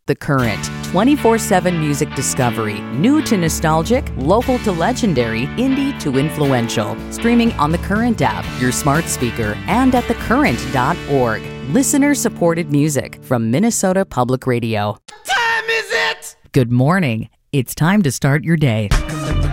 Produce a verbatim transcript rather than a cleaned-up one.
The Current, twenty-four seven music discovery, new to nostalgic, local to legendary, indie to influential. Streaming on the Current app, your smart speaker, and at the current dot org. Listener-supported music from Minnesota Public Radio. Time is it? Good morning. It's time to start your day.